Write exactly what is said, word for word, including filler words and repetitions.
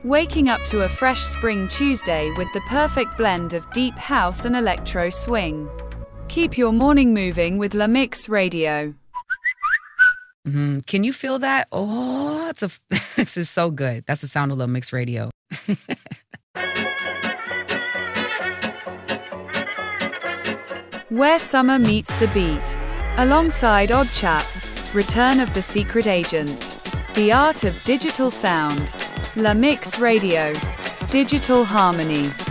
Waking up to a fresh spring Tuesday with the perfect blend of deep house and electro swing. Keep your morning moving with La Mix Radio. Mm-hmm. Can you feel that? Oh, it's a, this is so good. That's the sound of La Mix Radio. Where summer meets the beat. Alongside Odd Chap, Return of the Secret Agent. The art of digital sound. La Mix Radio. Digital harmony.